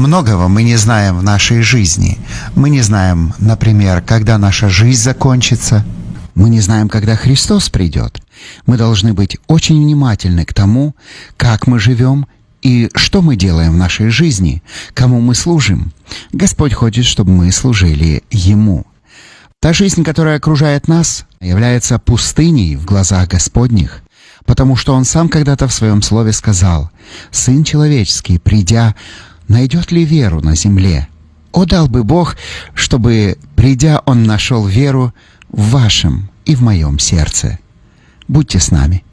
Многого мы не знаем в нашей жизни. Мы не знаем, например, когда наша жизнь закончится. Мы не знаем, когда Христос придет. Мы должны быть очень внимательны к тому, как мы живем и что мы делаем в нашей жизни, кому мы служим. Господь хочет, чтобы мы служили Ему. Та жизнь, которая окружает нас, является пустыней в глазах Господних, потому что Он сам когда-то в Своем Слове сказал: «Сын человеческий, придя, найдет ли веру на земле? О, дал бы Бог, чтобы, придя, Он нашел веру в вашем и в моем сердце». Будьте с нами.